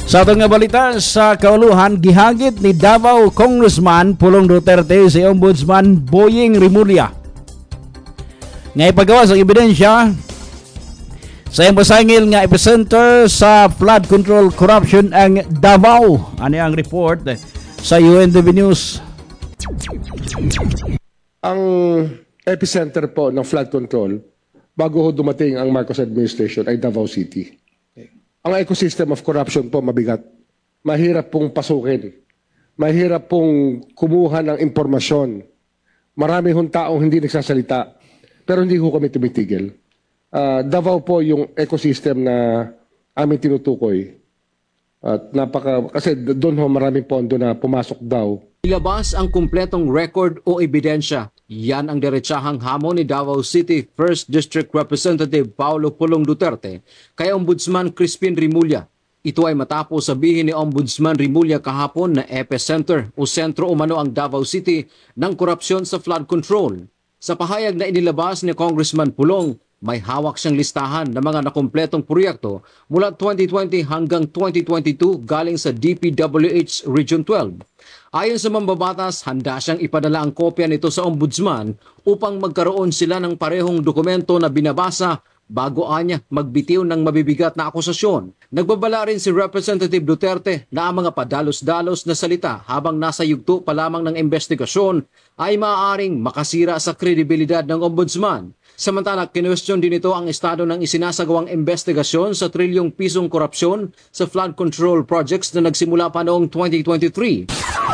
Sa atong nga balita sa kauluhan, gihagit ni Davao Congressman Pulong Duterte si Ombudsman Boying Rimulya nga ipagawa sa ebidensya sa embasangil nga epicenter sa flood control corruption ang Davao. Ano ang report sa UNTV News? Ang epicenter po ng flood control bago dumating ang Marcos administration ay Davao City. Ang ecosystem of corruption po mabigat. Mahirap pong pasukin. Mahirap pong kumuha ng impormasyon. Marami hong taong hindi nagsasalita. Pero hindi ko kami tumitigil. Davao po yung ecosystem na aming tinutukoy. At kasi doon ho maraming pondo na pumasok daw. Ilabas ang kumpletong record o ebidensya. Yan ang diretsahang hamon ni Davao City 1st District Representative Paulo Pulong Duterte kay Ombudsman Crispin Rimulya. Ito ay matapos sabihin ni Ombudsman Rimulya kahapon na epicenter o sentro umano ang Davao City ng korupsyon sa flood control. Sa pahayag na inilabas ni Congressman Pulong, may hawak siyang listahan ng mga nakumpletong proyekto mula 2020 hanggang 2022 galing sa DPWH Region 12. Ayon sa mambabatas, handa siyang ipadala ang kopya nito sa ombudsman upang magkaroon sila ng parehong dokumento na binabasa bago anya magbitiw ng mabibigat na akusasyon. Nagbabala rin si Representative Duterte na ang mga padalos-dalos na salita habang nasa yugto pa lamang ng investigasyon ay maaaring makasira sa kredibilidad ng ombudsman. Samantala, kinwestiyon din ito ang estado ng isinasagawang investigasyon sa trilyong pisong korupsyon sa flood control projects na nagsimula pa noong 2023.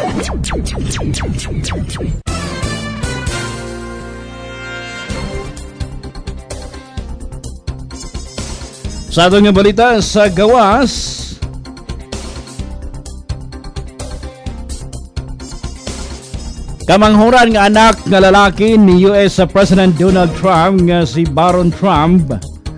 Sa atong nga balita sa gawas, kamanghuran nga anak nga lalaki ni US President Donald Trump nga si Baron Trump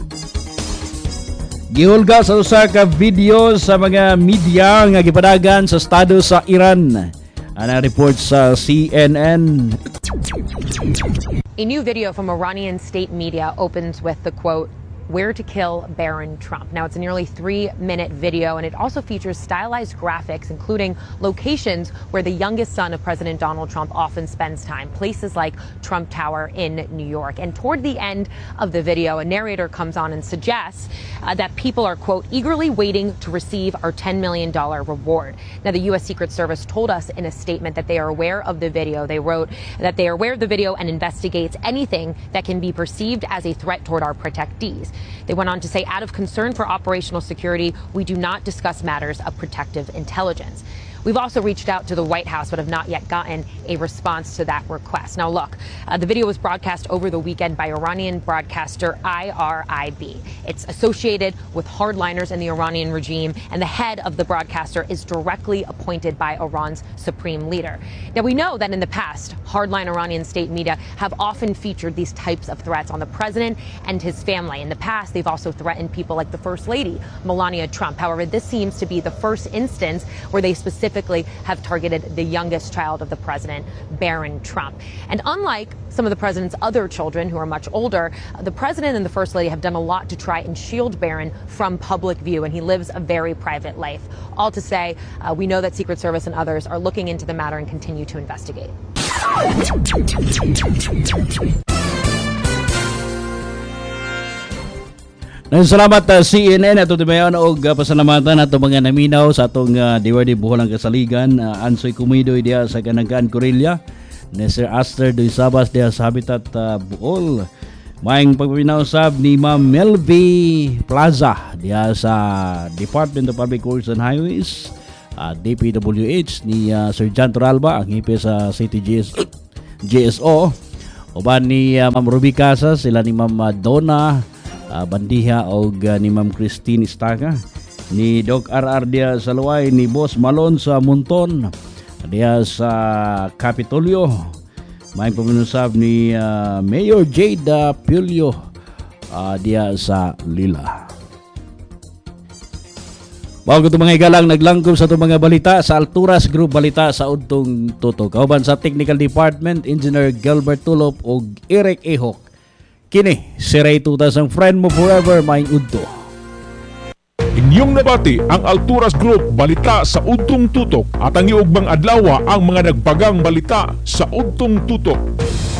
gihulga sa usa ka video sa mga media nga gipadagan sa estado sa Iran. Ana report sa CNN. A new video from Iranian state media opens with the quote, "Where to Kill Baron Trump." Now, it's a nearly 3-minute video, and it also features stylized graphics, including locations where the youngest son of President Donald Trump often spends time, places like Trump Tower in New York. And toward the end of the video, a narrator comes on and suggests that people are, quote, "eagerly waiting to receive our $10 million reward." Now, the U.S. Secret Service told us in a statement that they are aware of the video. They wrote that they are aware of the video and investigates anything that can be perceived as a threat toward our protectees. They went on to say, out of concern for operational security, we do not discuss matters of protective intelligence. We've also reached out to the White House, but have not yet gotten a response to that request. Now, look, the video was broadcast over the weekend by Iranian broadcaster IRIB. It's associated with hardliners in the Iranian regime, and the head of the broadcaster is directly appointed by Iran's supreme leader. Now, we know that in the past, hardline Iranian state media have often featured these types of threats on the president and his family. In the past, they've also threatened people like the First Lady, Melania Trump. However, this seems to be the first instance where they specifically have targeted the youngest child of the president, Baron Trump. And unlike some of the president's other children who are much older, the president and the First Lady have done a lot to try and shield Baron from public view, and he lives a very private life. All to say, we know that Secret Service and others are looking into the matter and continue to investigate. Salamat CNN at tumayon og pasalamatan ato mga naminaw sa atong diwadi buholang kasaligan. Ansoy Kumidoy diya sa Kanangkaan Corilla, ni Sir Aster Doy Sabas diya sa Habitat Bohol. Maayong pagpinausab ni Ma'am Melvy Plaza diya sa Department of Public Works and Highways, DPWH, ni Sir John Toralba, ang hipe sa City GSO. Uban ni Ma'am Ruby Casas, sila ni Ma'am Donna Bandiha o ni Ma'am Christine Istaga, ni Doc RR dia sa Luway, ni Boss Malon sa Munton dia sa Capitolio. May paminusab ni Mayor Jada Pulio dia sa Lila. Bago itong mga igalang naglangkom sa itong mga balita sa Alturas Group Balita sa Udtong Tuto. Kauban sa Technical Department, Engineer Gilbert Tulop o Eric Ehok. Kini, si Ray Tutas ang friend mo forever, maing udto. Inyong nabati ang Alturas Group balita sa Udtong Tutok at ang iugbang adlaw ang mga nagpagang balita sa Udtong Tutok.